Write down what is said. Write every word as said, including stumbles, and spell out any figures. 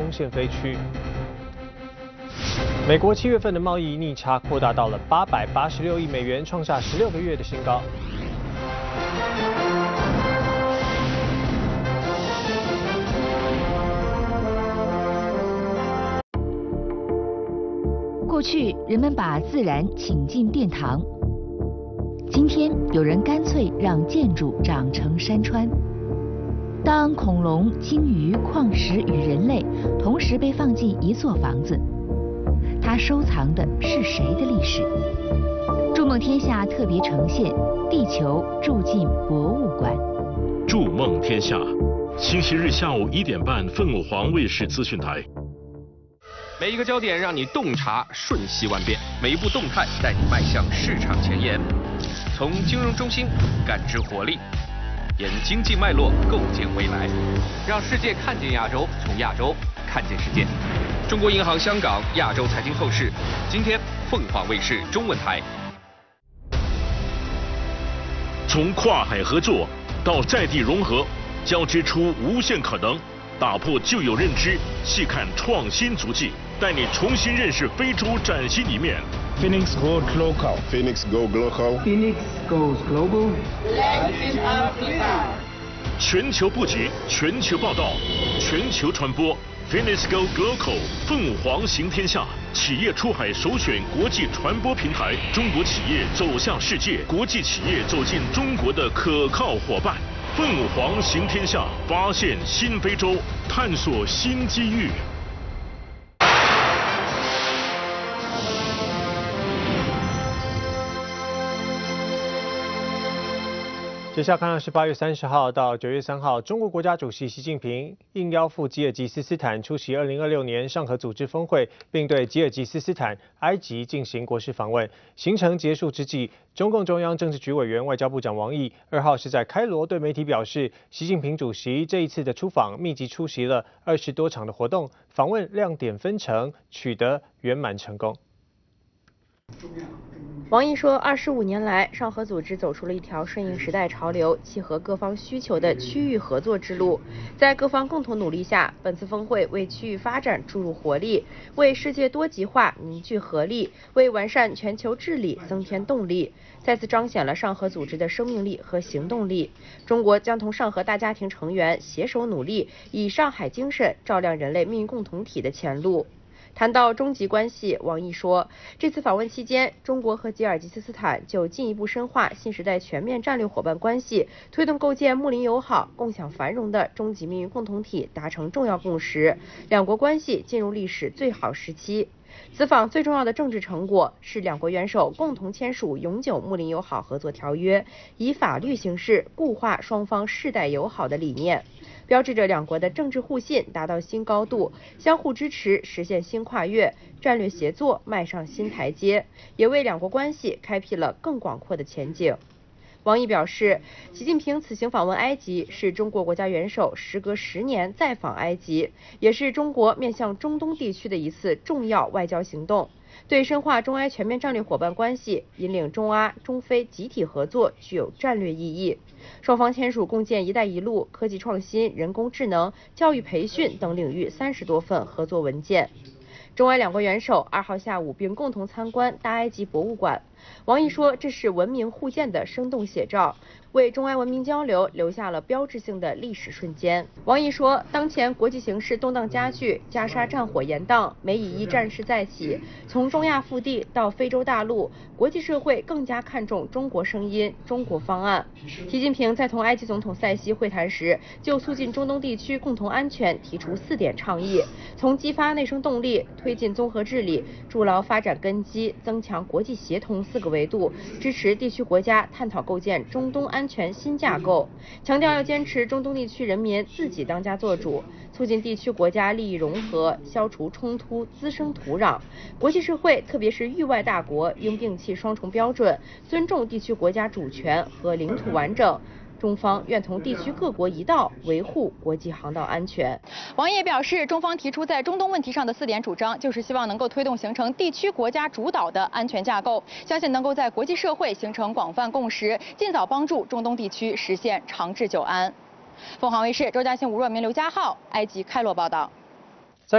光线飞去。美国七月份的贸易逆差扩大到了八百八十六亿美元，创下十六个月的新高。 过去人们把自然请进殿堂，今天有人干脆让建筑长成山川。当恐龙、鲸鱼、矿石与人类同时被放进一座房子，它收藏的是谁的历史？筑梦天下特别呈现《地球住进博物馆》。 筑梦天下，星期日下午一点半，凤舞凰卫视资讯台。 每一个焦点让你洞察瞬息万变，每一步动态带你迈向市场前沿。从金融中心感知活力，沿经济脉络构建未来，让世界看见亚洲，从亚洲看见世界。中国银行香港亚洲财经透视，今天凤凰卫视中文台。 从跨海合作到在地融合，交织出无限可能，打破旧有认知，细看创新足迹，带你重新认识非洲崭新一面。 Phoenix Go Local. Phoenix Go Local. Phoenix goes global. Latin Africa. 全球布局，全球报道，全球传播。Phoenix Go Local， 凤舞凰行天下，企业出海首选国际传播平台，中国企业走向世界，国际企业走进中国的可靠伙伴。凤舞凰行天下，发现新非洲，探索新机遇。 接下来看到是八月三十号到九月三号，中国国家主席习近平应邀赴吉尔吉斯斯坦出席二零二六年上合组织峰会，并对吉尔吉斯斯坦、埃及进行国事访问。行程结束之际，中共中央政治局委员、外交部长王毅二号是在开罗对媒体表示，习近平主席这一次的出访密集出席了二十多场的活动，访问亮点纷呈，取得圆满成功。 王毅说，二十五年来，上合组织走出了一条顺应时代潮流、契合各方需求的区域合作之路。在各方共同努力下，本次峰会为区域发展注入活力，为世界多极化凝聚合力，为完善全球治理增添动力，再次彰显了上合组织的生命力和行动力。中国将同上合大家庭成员携手努力，以上海精神照亮人类命运共同体的前路。谈到中吉关系，王毅说，这次访问期间，中国和吉尔吉斯斯坦就进一步深化新时代全面战略伙伴关系，推动构建睦邻友好、共享繁荣的终极命运共同体达成重要共识，两国关系进入历史最好时期。此访最重要的政治成果是两国元首共同签署永久睦邻友好合作条约，以法律形式固化双方世代友好的理念，标志着两国的政治互信达到新高度，相互支持实现新跨越，战略协作迈上新台阶，也为两国关系开辟了更广阔的前景。王毅表示，习近平此行访问埃及是中国国家元首时隔十年再访埃及，也是中国面向中东地区的一次重要外交行动，对深化中埃全面战略伙伴关系、引领中阿、中非集体合作具有战略意义。双方签署共建“一带一路”科技创新、人工智能、教育培训等领域三十多份合作文件。中埃两国元首二号下午并共同参观大埃及博物馆。王毅说，这是文明互鉴的生动写照，为中埃文明交流留下了标志性的历史瞬间。王毅说，当前国际形势动荡加剧，加沙战火延宕，美以伊战事再起，从中亚腹地到非洲大陆，国际社会更加看重中国声音、中国方案。习近平在同埃及总统塞西会谈时，就促进中东地区共同安全提出四点倡议，从激发内生动力、推进综合治理、筑牢发展根基、增强国际协同四个维度，支持地区国家探讨构建中东安全新架构，强调要坚持中东地区人民自己当家作主，促进地区国家利益融合，消除冲突滋生土壤。国际社会，特别是域外大国，应摒弃双重标准，尊重地区国家主权和领土完整。中方愿同地区各国一道维护国际航道安全。 王毅也表示，中方提出在中东问题上的四点主张，就是希望能够推动形成地区国家主导的安全架构，相信能够在国际社会形成广泛共识，尽早帮助中东地区实现长治久安。凤凰卫视周嘉欣、吴若明、刘家浩，埃及开罗报道。